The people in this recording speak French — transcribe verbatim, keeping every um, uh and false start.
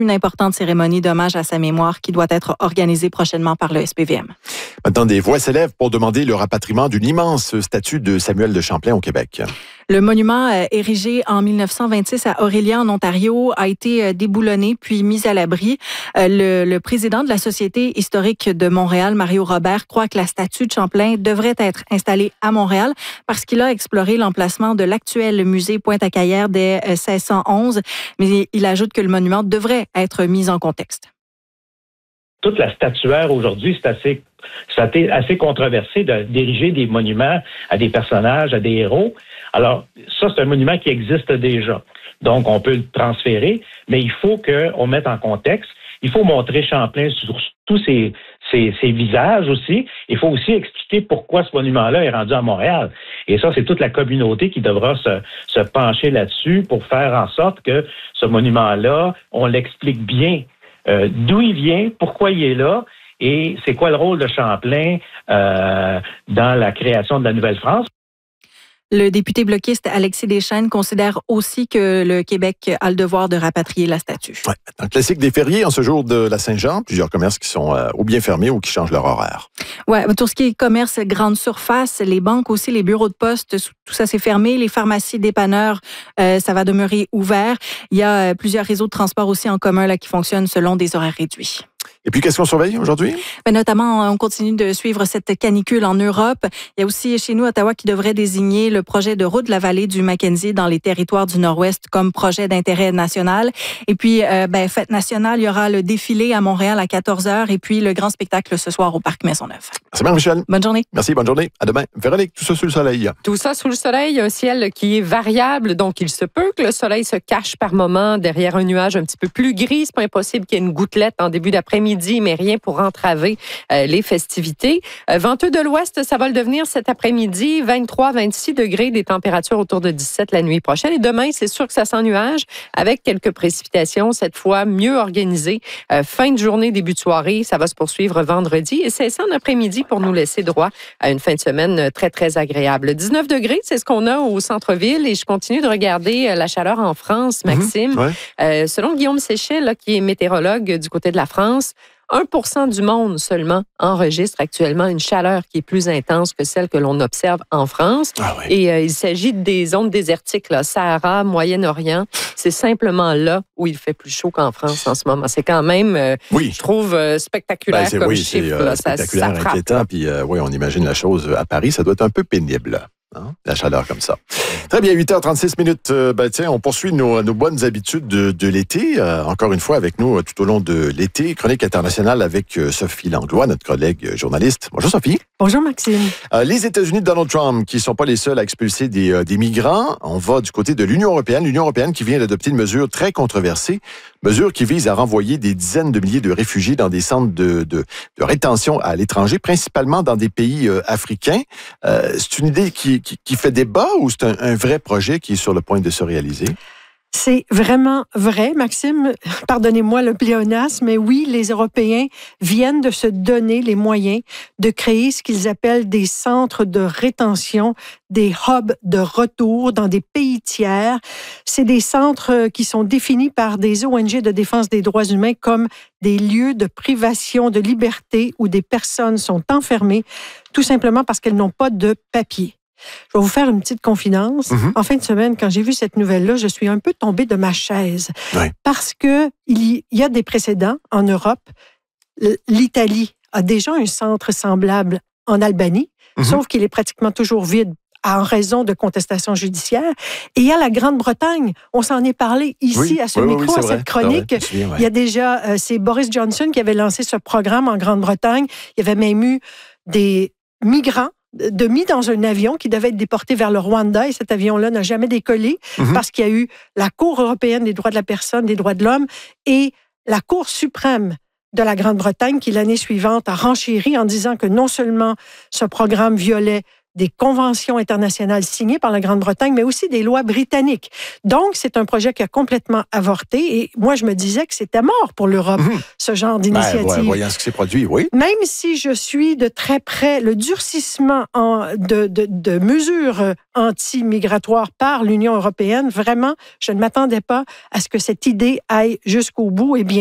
une importante cérémonie d'hommage à sa mémoire qui doit être organisée prochainement par le S P V M. Maintenant, des voix s'élèvent pour demander le rapatriement d'une immense statue de Samuel de Champlain au Québec. Le monument euh, érigé en mille neuf cent vingt-six à Aurélien, en Ontario, a été euh, déboulonné puis mis à l'abri. Euh, le, le président de la Société historique de Montréal, Mario Robert, croit que la statue de Champlain devrait être installée à Montréal parce qu'il a exploré l'emplacement de l'actuel musée Pointe-à-Cayère dès euh, seize cent onze. Mais il ajoute que le monument devrait être mis en contexte. Toute la statuaire aujourd'hui, c'est assez, c'est assez controversé de, d'ériger des monuments à des personnages, à des héros. Alors, ça, c'est un monument qui existe déjà. Donc, on peut le transférer, mais il faut qu'on mette en contexte. Il faut montrer Champlain sur tous ses, ses, ses visages aussi. Il faut aussi expliquer pourquoi ce monument-là est rendu à Montréal. Et ça, c'est toute la communauté qui devra se, se pencher là-dessus pour faire en sorte que ce monument-là, on l'explique bien. Euh, d'où il vient, pourquoi il est là et c'est quoi le rôle de Champlain euh, dans la création de la Nouvelle-France. Le député bloquiste Alexis Deschênes considère aussi que le Québec a le devoir de rapatrier la statue. Ouais, un classique des fériés en ce jour de la Saint-Jean, plusieurs commerces qui sont euh, ou bien fermés ou qui changent leur horaire. Ouais, tout ce qui est commerce, grande surface, les banques aussi, les bureaux de poste, tout ça c'est fermé. Les pharmacies, dépanneurs, euh, ça va demeurer ouvert. Il y a euh, plusieurs réseaux de transport aussi en commun là, qui fonctionnent selon des horaires réduits. Et puis, qu'est-ce qu'on surveille aujourd'hui? Ben, notamment, on continue de suivre cette canicule en Europe. Il y a aussi chez nous, Ottawa, qui devrait désigner le projet de route de la vallée du Mackenzie dans les territoires du Nord-Ouest comme projet d'intérêt national. Et puis, euh, ben, fête nationale, il y aura le défilé à Montréal à quatorze heures et puis le grand spectacle ce soir au Parc Maisonneuve. Merci bien, Michel. Bonne journée. Merci, bonne journée. À demain. Véronique, tout ça sous le soleil. Tout ça sous le soleil, un ciel qui est variable, donc il se peut que le soleil se cache par moments derrière un nuage un petit peu plus gris. C'est pas impossible qu'il y ait une gouttelette en début d'après-midi, mais rien pour entraver euh, les festivités. Euh, venteux de l'ouest, ça va le devenir cet après-midi, vingt-trois à vingt-six degrés, des températures autour de dix-sept la nuit prochaine. Et demain, c'est sûr que ça s'ennuage avec quelques précipitations, cette fois mieux organisées. Euh, fin de journée, début de soirée, ça va se poursuivre vendredi et c'est ça en après-midi pour nous laisser droit à une fin de semaine très, très agréable. dix-neuf degrés, c'est ce qu'on a au centre-ville et je continue de regarder la chaleur en France, Maxime. Mmh, ouais. euh, selon Guillaume Séchet, là, qui est météorologue du côté de la France, un pour cent du monde seulement enregistre actuellement une chaleur qui est plus intense que celle que l'on observe en France. Ah oui. Et euh, il s'agit des zones désertiques, là, Sahara, Moyen-Orient. C'est simplement là où il fait plus chaud qu'en France en ce moment. C'est quand même, euh, oui. je trouve, euh, spectaculaire ben, comme oui, chiffre. C'est, euh, là. spectaculaire, ça, ça inquiétant. Puis euh, oui, on imagine la chose à Paris, ça doit être un peu pénible. Hein? La chaleur comme ça. Très bien, huit heures trente-six minutes. Euh, ben, tiens, on poursuit nos, nos bonnes habitudes de, de l'été. Euh, encore une fois, avec nous euh, tout au long de l'été. Chronique internationale avec euh, Sophie Langlois, notre collègue euh, journaliste. Bonjour Sophie. Bonjour Maxime. Euh, les États-Unis de Donald Trump, qui ne sont pas les seuls à expulser des, euh, des migrants. On va du côté de l'Union européenne. L'Union européenne qui vient d'adopter une mesure très controversée. Mesure qui vise à renvoyer des dizaines de milliers de réfugiés dans des centres de, de, de rétention à l'étranger, principalement dans des pays euh, africains. Euh, c'est une idée qui, qui, qui fait débat ou c'est un, un vrai projet qui est sur le point de se réaliser? C'est vraiment vrai, Maxime. Pardonnez-moi le pléonasme, mais oui, les Européens viennent de se donner les moyens de créer ce qu'ils appellent des centres de rétention, des hubs de retour dans des pays tiers. C'est des centres qui sont définis par des O N G de défense des droits humains comme des lieux de privation de liberté où des personnes sont enfermées tout simplement parce qu'elles n'ont pas de papier. Je vais vous faire une petite confidence. Mm-hmm. En fin de semaine, quand j'ai vu cette nouvelle-là, je suis un peu tombée de ma chaise. Oui. Parce que il y a des précédents en Europe. L'Italie a déjà un centre semblable en Albanie, mm-hmm. sauf qu'il est pratiquement toujours vide en raison de contestations judiciaires. Et il y a la Grande-Bretagne. On s'en est parlé ici, oui, à ce oui, micro, oui, à cette chronique. Souviens, ouais. Il y a déjà, euh, c'est Boris Johnson qui avait lancé ce programme en Grande-Bretagne. Il y avait même eu des migrants de mis dans un avion qui devait être déporté vers le Rwanda et cet avion-là n'a jamais décollé mm-hmm. parce qu'il y a eu la Cour européenne des droits de la personne, des droits de l'homme et la Cour suprême de la Grande-Bretagne qui, l'année suivante, a renchéri en disant que non seulement ce programme violait des conventions internationales signées par la Grande-Bretagne, mais aussi des lois britanniques. Donc, c'est un projet qui a complètement avorté. Et moi, je me disais que c'était mort pour l'Europe, mmh. ce genre d'initiative. Ben, ouais, voyant ce qui s'est produit, oui. Même si je suis de très près le durcissement en, de, de, de mesures anti-migratoires par l'Union européenne, vraiment, je ne m'attendais pas à ce que cette idée aille jusqu'au bout. Et bien